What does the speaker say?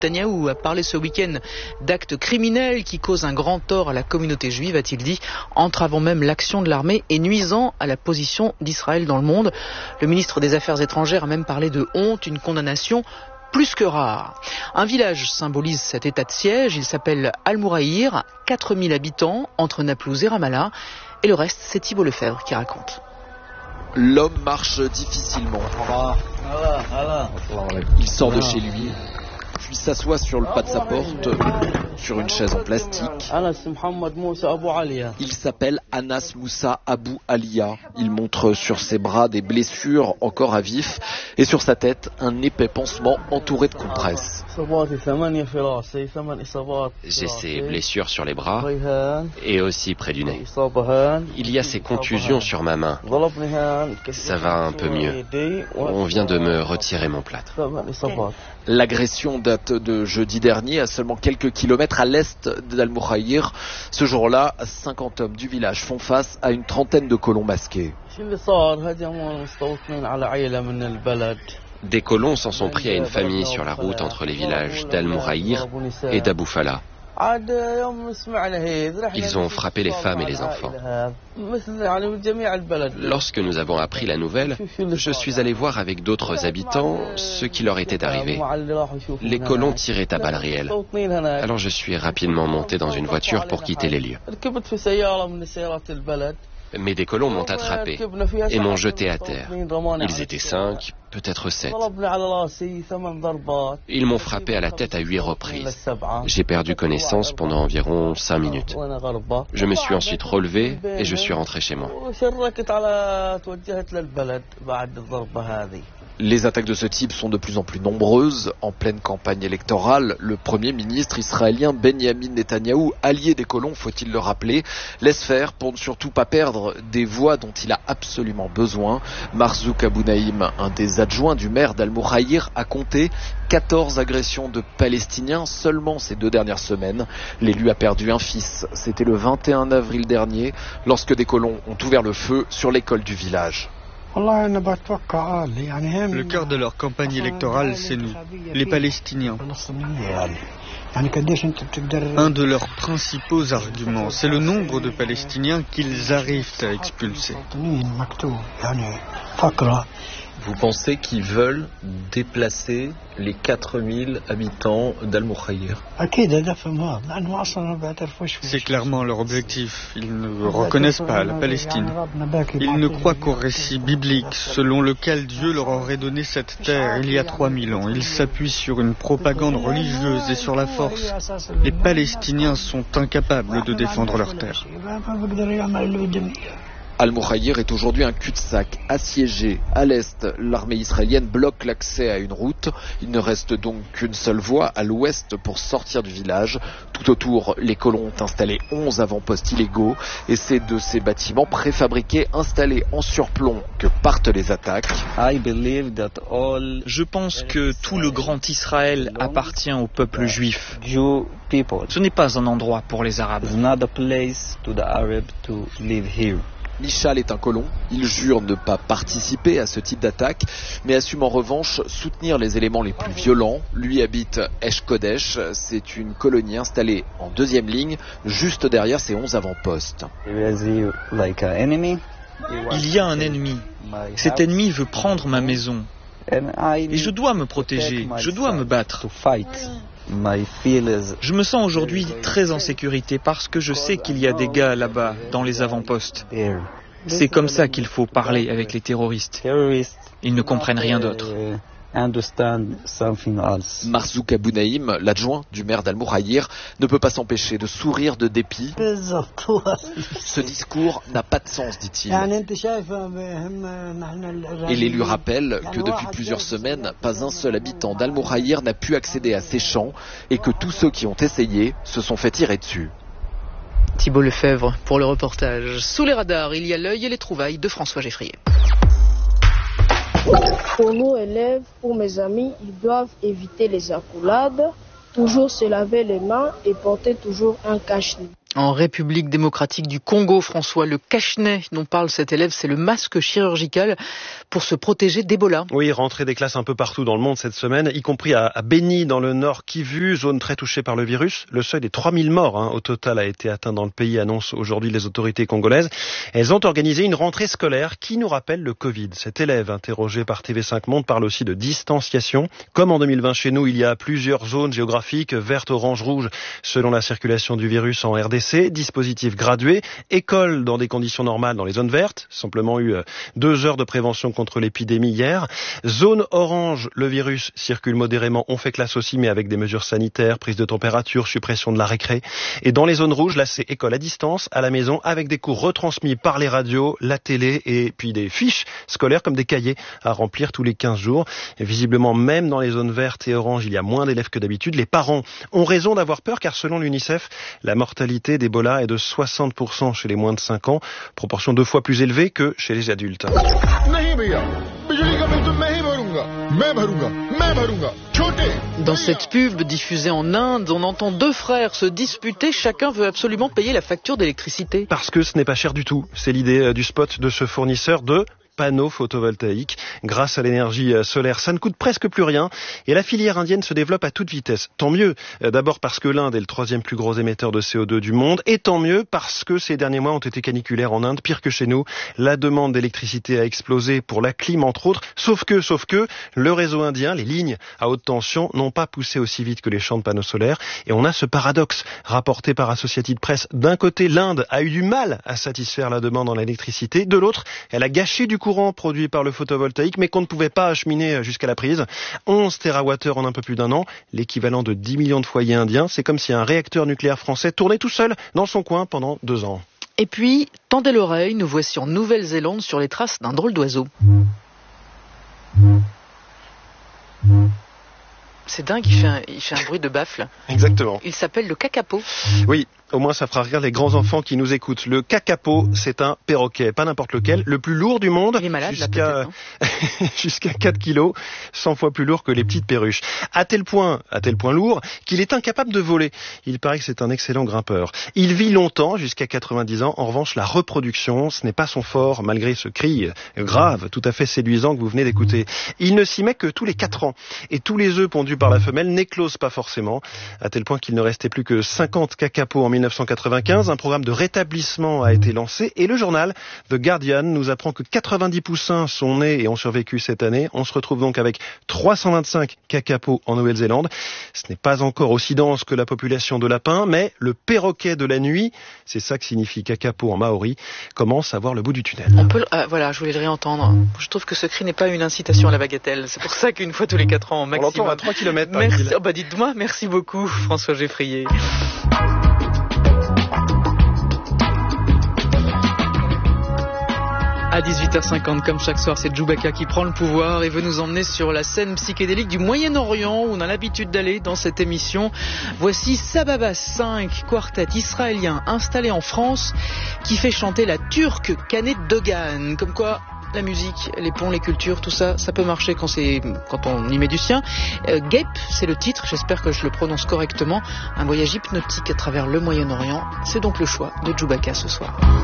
Netanyahou a parlé ce week-end d'actes criminels qui causent un grand tort à la communauté juive, a-t-il dit, entravant même l'action de l'armée et nuisant à la position d'Israël dans le monde. Le ministre des Affaires étrangères a même parlé de honte, une condamnation plus que rare. Un village symbolise cet état de siège, il s'appelle Al-Mouraïr, 4000 habitants entre Naplouse et Ramallah, et le reste c'est Thibault Lefebvre qui raconte. L'homme marche difficilement. Il sort de chez lui, puis s'assoit sur le pas de sa porte, sur une chaise en plastique. Il s'appelle Anas Moussa Abou Alia. Il montre sur ses bras des blessures encore à vif et sur sa tête un épais pansement entouré de compresses. J'ai ces blessures sur les bras et aussi près du nez. Il y a ces contusions sur ma main. Ça va un peu mieux. On vient de me retirer mon plâtre. L'agression date de jeudi dernier, à seulement quelques kilomètres à l'est d'Al-Mouraïr. Ce jour-là, 50 hommes du village font face à une trentaine de colons masqués. Des colons s'en sont pris à une famille sur la route entre les villages d'Al-Mouraïr et d'Abou Fala. Ils ont frappé les femmes et les enfants. Lorsque nous avons appris la nouvelle, je suis allé voir avec d'autres habitants ce qui leur était arrivé. Les colons tiraient à balles réelles. Alors je suis rapidement monté dans une voiture pour quitter les lieux. Mais des colons m'ont attrapé et m'ont jeté à terre. Ils étaient 5, peut-être 7. Ils m'ont frappé à la tête à 8 reprises. J'ai perdu connaissance pendant environ 5 minutes. Je me suis ensuite relevé et je suis rentré chez moi. Les attaques de ce type sont de plus en plus nombreuses. En pleine campagne électorale, le Premier ministre israélien Benjamin Netanyahou, allié des colons, faut-il le rappeler, laisse faire pour ne surtout pas perdre des voix dont il a absolument besoin. Marzouk Abounaïm, un des adjoints du maire d'Al-Mouraïr, a compté 14 agressions de Palestiniens seulement ces 2 dernières semaines. L'élu a perdu un fils. C'était le 21 avril dernier, lorsque des colons ont ouvert le feu sur l'école du village. Le cœur de leur campagne électorale, c'est nous, les Palestiniens. Un de leurs principaux arguments, c'est le nombre de Palestiniens qu'ils arrivent à expulser. Vous pensez qu'ils veulent déplacer les 4000 habitants d'Al-Mouraïr? C'est clairement leur objectif. Ils ne reconnaissent pas la Palestine. Ils ne croient qu'au récit biblique, selon lequel Dieu leur aurait donné cette terre il y a 3000 ans. Ils s'appuient sur une propagande religieuse et sur la force. Les Palestiniens sont incapables de défendre leur terre. Al-Mouraïr est aujourd'hui un cul-de-sac assiégé. À l'est, l'armée israélienne bloque l'accès à une route. Il ne reste donc qu'une seule voie à l'ouest pour sortir du village. Tout autour, les colons ont installé 11 avant-postes illégaux et c'est de ces bâtiments préfabriqués installés en surplomb que partent les attaques. Je pense que tout le grand Israël appartient au peuple juif. Ce n'est pas un endroit pour les Arabes. Michal est un colon, il jure ne pas participer à ce type d'attaque, mais assume en revanche soutenir les éléments les plus violents. Lui habite Esh Kodesh, c'est une colonie installée en 2e ligne, juste derrière ses 11 avant-postes. Il y a un ennemi. Cet ennemi veut prendre ma maison. Et je dois me protéger, je dois me battre. Je me sens aujourd'hui très en sécurité parce que je sais qu'il y a des gars là-bas, dans les avant-postes. C'est comme ça qu'il faut parler avec les terroristes. Ils ne comprennent rien d'autre. Marzouk Abounaïm, l'adjoint du maire d'Al-Mouraïr, ne peut pas s'empêcher de sourire de dépit. Ce discours n'a pas de sens, dit-il. Et l'élu rappelle que depuis plusieurs semaines, pas un seul habitant d'Al-Mouraïr n'a pu accéder à ces champs et que tous ceux qui ont essayé se sont fait tirer dessus. Thibault Lefebvre pour le reportage. Sous les radars, il y a l'œil et les trouvailles de François Geffrier. Pour nos élèves, pour mes amis, ils doivent éviter les accolades, toujours se laver les mains et porter toujours un cache-nez. En République démocratique du Congo, François, le cache-nez dont parle cet élève, c'est le masque chirurgical pour se protéger d'Ebola. Oui, rentrée des classes un peu partout dans le monde cette semaine, y compris à Beni, dans le nord Kivu, zone très touchée par le virus. Le seuil des 3000 morts au total a été atteint dans le pays, annoncent aujourd'hui les autorités congolaises. Elles ont organisé une rentrée scolaire qui nous rappelle le Covid. Cet élève, interrogé par TV5 Monde, parle aussi de distanciation. Comme en 2020 chez nous, il y a plusieurs zones géographiques, verte, orange, rouge, selon la circulation du virus en RDC. Dispositif gradué, école dans des conditions normales dans les zones vertes, simplement eu 2 heures de prévention contre l'épidémie hier. Zone orange, le virus circule modérément, on fait classe aussi mais avec des mesures sanitaires, prise de température, suppression de la récré. Et dans les zones rouges, là c'est école à distance, à la maison, avec des cours retransmis par les radios, la télé et puis des fiches scolaires comme des cahiers à remplir tous les 15 jours. Et visiblement, même dans les zones vertes et oranges, il y a moins d'élèves que d'habitude. Les parents ont raison d'avoir peur car selon l'UNICEF, la mortalité d'Ebola est de 60% chez les moins de 5 ans, proportion 2 fois plus élevée que chez les adultes. Dans cette pub diffusée en Inde, on entend 2 frères se disputer, chacun veut absolument payer la facture d'électricité. Parce que ce n'est pas cher du tout, c'est l'idée du spot de ce fournisseur de panneaux photovoltaïques. Grâce à l'énergie solaire, ça ne coûte presque plus rien et la filière indienne se développe à toute vitesse. Tant mieux, d'abord parce que l'Inde est le 3e plus gros émetteur de CO2 du monde et tant mieux parce que ces derniers mois ont été caniculaires en Inde, pire que chez nous. La demande d'électricité a explosé pour la clim entre autres, sauf que le réseau indien, les lignes à haute tension n'ont pas poussé aussi vite que les champs de panneaux solaires et on a ce paradoxe rapporté par Associated Press. D'un côté, l'Inde a eu du mal à satisfaire la demande en électricité, de l'autre, elle a gâché du courant produit par le photovoltaïque, mais qu'on ne pouvait pas acheminer jusqu'à la prise. 11 TWh en un peu plus d'1 an, l'équivalent de 10 millions de foyers indiens. C'est comme si un réacteur nucléaire français tournait tout seul dans son coin pendant 2 ans. Et puis, tendez l'oreille, nous voici en Nouvelle-Zélande sur les traces d'un drôle d'oiseau. C'est dingue, il fait un bruit de baffle. Exactement. Il s'appelle le kakapo. Oui. Au moins, ça fera rire les grands enfants qui nous écoutent. Le kakapo, c'est un perroquet, pas n'importe lequel, le plus lourd du monde. Il est malade, jusqu'à 4 kilos, 100 fois plus lourd que les petites perruches. À tel point lourd, qu'il est incapable de voler. Il paraît que c'est un excellent grimpeur. Il vit longtemps, jusqu'à 90 ans. En revanche, la reproduction, ce n'est pas son fort, malgré ce cri grave, tout à fait séduisant que vous venez d'écouter. Il ne s'y met que tous les 4 ans. Et tous les œufs pondus par la femelle n'éclosent pas forcément, à tel point qu'il ne restait plus que 50 kakapos en 1995, un programme de rétablissement a été lancé et le journal The Guardian nous apprend que 90 poussins sont nés et ont survécu cette année. On se retrouve donc avec 325 kakapos en Nouvelle-Zélande. Ce n'est pas encore aussi dense que la population de lapins, mais le perroquet de la nuit, c'est ça que signifie kakapo en maori, commence à voir le bout du tunnel. Voilà, je voulais le réentendre. Je trouve que ce cri n'est pas une incitation à la bagatelle. C'est pour ça qu'une fois tous les 4 ans, maximum. On l'entend à 3 km. Merci. Dites-moi, merci beaucoup, François Geffrier. À 18h50, comme chaque soir, c'est Djoubaka qui prend le pouvoir et veut nous emmener sur la scène psychédélique du Moyen-Orient où on a l'habitude d'aller dans cette émission. Voici Sababa 5, quartet israélien installé en France qui fait chanter la turque Canet Dogan. Comme quoi, la musique, les ponts, les cultures, tout ça, ça peut marcher quand on y met du sien. Gep, c'est le titre, j'espère que je le prononce correctement. Un voyage hypnotique à travers le Moyen-Orient. C'est donc le choix de Djoubaka ce soir.